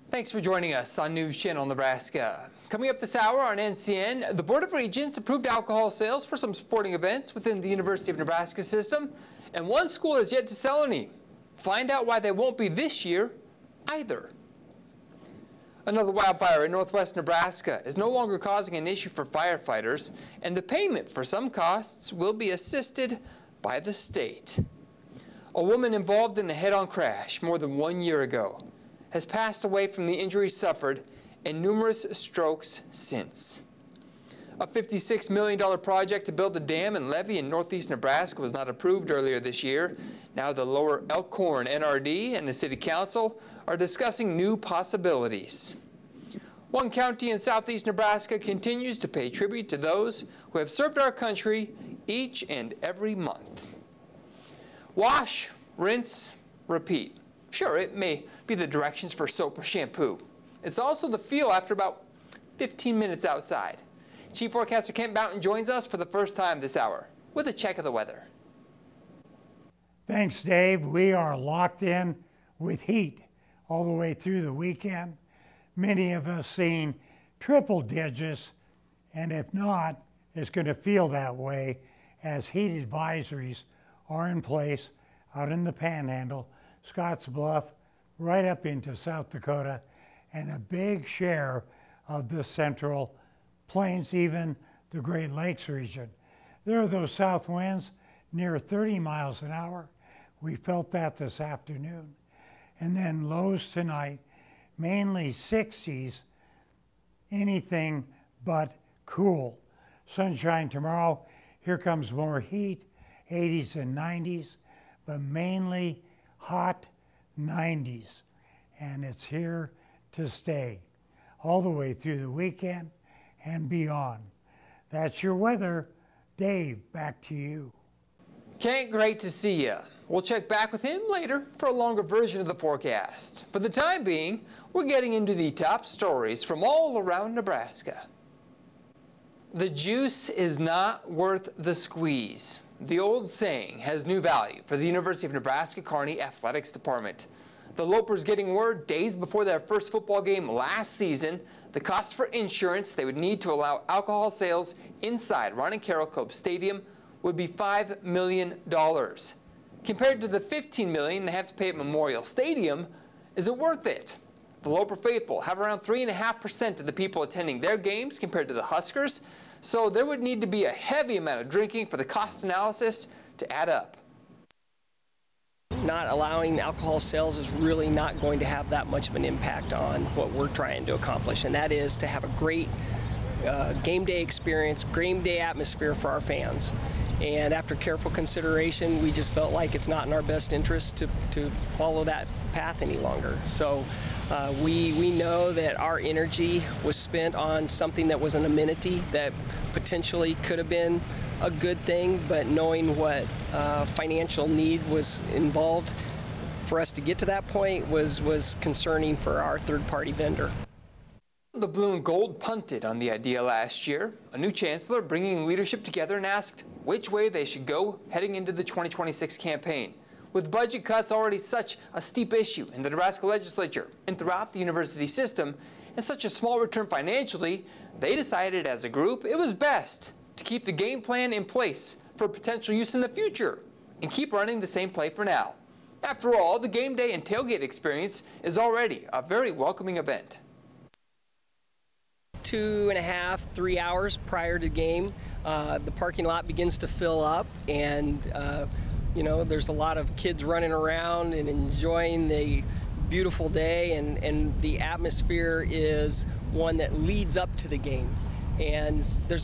Thanks for joining us on News Channel Nebraska. Coming up this hour on NCN, the Board of Regents approved alcohol sales for some sporting events within the University of Nebraska system, and one school has yet to sell any. Find out why they won't be this year either. Another wildfire in northwest Nebraska is no longer causing an issue for firefighters, and the payment for some costs will be assisted by the state. A woman involved in a head-on crash more than 1 year ago has passed away from the injuries suffered and numerous strokes since. A $56 million project to build a dam and levee in northeast Nebraska was not approved earlier this year. Now the Lower Elkhorn NRD and the City Council are discussing new possibilities. One county in southeast Nebraska continues to pay tribute to those who have served our country each and every month. Wash, rinse, repeat. Sure, it may be the directions for soap or shampoo. It's also the feel after about 15 minutes outside. Chief Forecaster Kent Boughton joins us for the first time this hour with a check of the weather. Thanks, Dave. We are locked in with heat all the way through the weekend. Many of us seeing triple digits, and if not, it's going to feel that way as heat advisories are in place out in the Panhandle, Scotts Bluff, right up into South Dakota, and a big share of the Central Plains, even the Great Lakes region. There are those south winds near 30 miles an hour. We felt that this afternoon. And then lows tonight, mainly 60s, anything but cool. Sunshine tomorrow, here comes more heat, 80s and 90s, but mainly hot 90s, and it's here to stay all the way through the weekend and beyond. That's your weather. Dave, back to you. Kent, great to see you. We'll check back with him later for a longer version of the forecast. For the time being, we're getting into the top stories from all around Nebraska. The juice is not worth the squeeze. The old saying has new value for the University of Nebraska-Kearney Athletics Department. The Lopers getting word days before their first football game last season, the cost for insurance they would need to allow alcohol sales inside Ron and Carol Cope Stadium would be $5 million. Compared to the $15 million they have to pay at Memorial Stadium, is it worth it? The Loper faithful have around 3.5% of the people attending their games compared to the Huskers, so there would need to be a heavy amount of drinking for the cost analysis to add up. Not allowing alcohol sales is really not going to have that much of an impact on what we're trying to accomplish, and that is to have a great game day experience, game day atmosphere for our fans. And after careful consideration, we just felt like it's not in our best interest to follow that path any longer. So we know that our energy was spent on something that was an amenity that potentially could have been a good thing, but knowing what financial need was involved for us to get to that point was concerning for our third-party vendor. The Blue and Gold punted on the idea last year. A new chancellor bringing leadership together and asked which way they should go heading into the 2026 campaign. With budget cuts already such a steep issue in the Nebraska legislature and throughout the university system, and such a small return financially, they decided as a group it was best to keep the game plan in place for potential use in the future and keep running the same play for now. After all, the game day and tailgate experience is already a very welcoming event. 2.5, 3 hours prior to game, the parking lot begins to fill up, and there's a lot of kids running around and enjoying the beautiful day, and the atmosphere is one that leads up to the game. And there's